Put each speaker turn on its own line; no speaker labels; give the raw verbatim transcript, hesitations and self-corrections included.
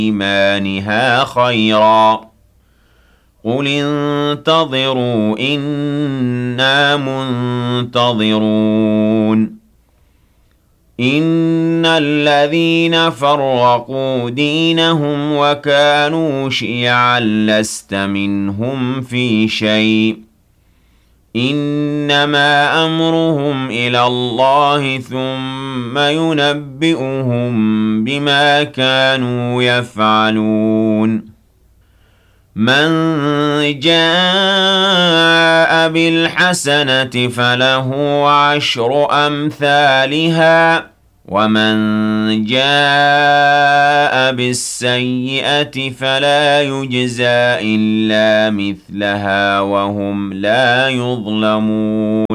إيمانها خيرا قل انتظروا إنا منتظرون إن الذين فرقوا دينهم وكانوا شيعا لست منهم في شيء إنما أمرهم إلى الله ثم ينبئهم بما كانوا يفعلون من جاء بالحسنة فله عشر أمثالها ومن جاء بالسيئة فلا يجزى إلا مثلها وهم لا يظلمون